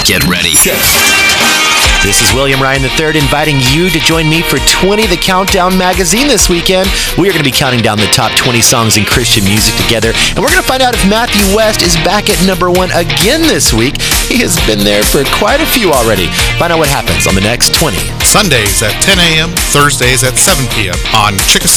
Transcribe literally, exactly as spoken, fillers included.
Get ready. This is William Ryan the third inviting you to join me for twenty The Countdown magazine this weekend. We are going to be counting down the top twenty songs in Christian music together, and we're going to find out if Matthew West is back at number one again this week. He has been there for quite a few already. Find out what happens on the next twenty. Sundays at ten a.m., Thursdays at seven p.m. on Chickasaw